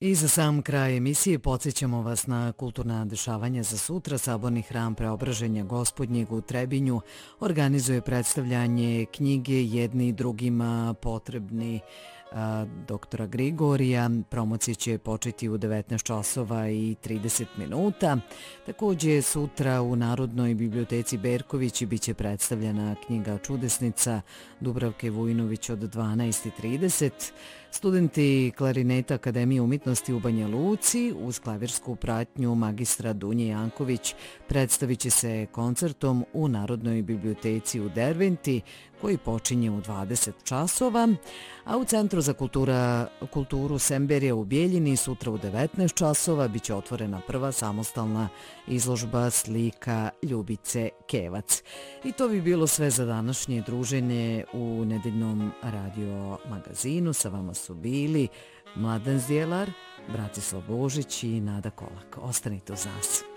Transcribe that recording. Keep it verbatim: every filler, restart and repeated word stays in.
I za sam kraj emisije podsjećamo vas na kulturna dešavanja za sutra. Saborni hram Preobraženja Gospodnjeg u Trebinju organizuje predstavljanje knjige Jedni drugima potrebni doktora Grigorija. Promocija će početi u devetnaest časova i trideset minuta. Također sutra u Narodnoj biblioteci Berković biće predstavljena knjiga Čudesnica Dubravke Vujnović od dvanaest i trideset. Studenti klarineta Akademije umjetnosti u Banja Luci uz klavirsku pratnju magistra Dunje Janković predstavit će se koncertom u Narodnoj biblioteci u Derventi koji počinje u dvadeset časova, a u Centru za kultura, kulturu Semberija u Bijeljini sutra u devetnaest časova biće otvorena prva samostalna izložba slika Ljubice Kevac. I to bi bilo sve za današnje druženje u nedeljnom radio magazinu. Sa vama su bili Mladen Zdjelar, Bratislav Božić i Nada Kolak. Ostanite uz nas.